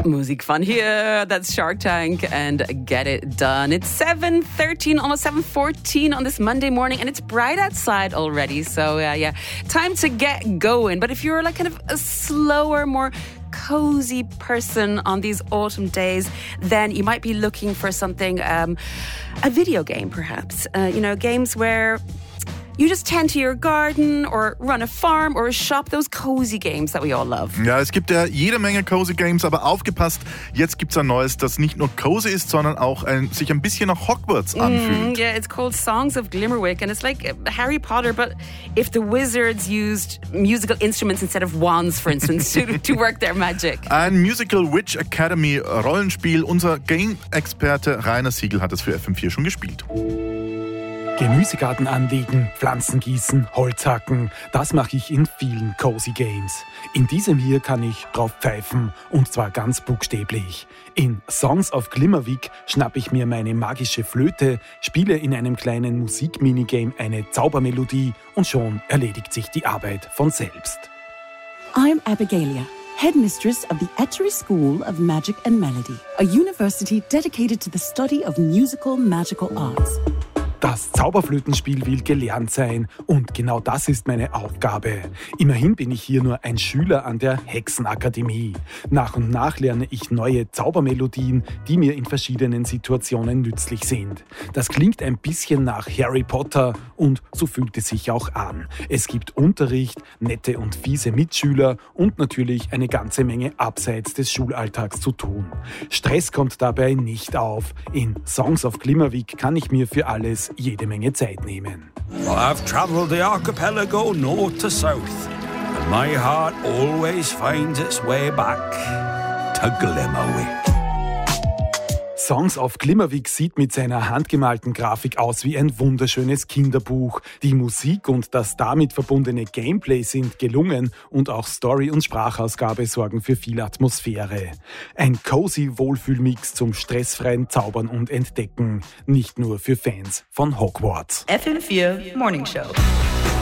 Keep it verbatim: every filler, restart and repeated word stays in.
Music fun here. That's Shark Tank and Get It Done. It's seven thirteen, almost seven fourteen on this Monday morning, and it's bright outside already. So, uh, yeah, time to get going. But if you're like kind of a slower, more cozy person on these autumn days, then you might be looking for something, um, a video game perhaps. Uh, you know, games where you just tend to your garden or run a farm or a shop, those cozy games that we all love. Ja, es gibt ja jede Menge cozy Games, aber aufgepasst, jetzt gibt's ein neues, das nicht nur cozy ist, sondern auch ein, sich ein bisschen nach Hogwarts anfühlt. Mm, yeah, it's called Songs of Glimmerwick, and it's like Harry Potter, but if the wizards used musical instruments instead of wands, for instance, to, to work their magic. Ein Musical Witch Academy Rollenspiel. Unser Game-Experte Rainer Siegel hat es für F M vier schon gespielt. Gemüsegarten anlegen, Pflanzen gießen, Holz hacken, das mache ich in vielen Cozy Games. In diesem hier kann ich drauf pfeifen, und zwar ganz buchstäblich. In Songs of Glimmerwick schnappe ich mir meine magische Flöte, spiele in einem kleinen Musik-Minigame eine Zaubermelodie und schon erledigt sich die Arbeit von selbst. I'm Abigalia, Headmistress of the Etchery School of Magic and Melody, a university dedicated to the study of musical magical arts. Das Zauberflötenspiel will gelernt sein, und genau das ist meine Aufgabe. Immerhin bin ich hier nur ein Schüler an der Hexenakademie. Nach und nach lerne ich neue Zaubermelodien, die mir in verschiedenen Situationen nützlich sind. Das klingt ein bisschen nach Harry Potter, und so fühlt es sich auch an. Es gibt Unterricht, nette und fiese Mitschüler und natürlich eine ganze Menge abseits des Schulalltags zu tun. Stress kommt dabei nicht auf. In Songs of Glimmerwick kann ich mir für alles jede Menge Zeit nehmen. I've travelled the archipelago north to south, and my heart always finds its way back to Glimmerwick. Songs of Glimmerwick sieht mit seiner handgemalten Grafik aus wie ein wunderschönes Kinderbuch. Die Musik und das damit verbundene Gameplay sind gelungen, und auch Story und Sprachausgabe sorgen für viel Atmosphäre. Ein cozy Wohlfühlmix zum stressfreien Zaubern und Entdecken. Nicht nur für Fans von Hogwarts. F M vier Morning Show.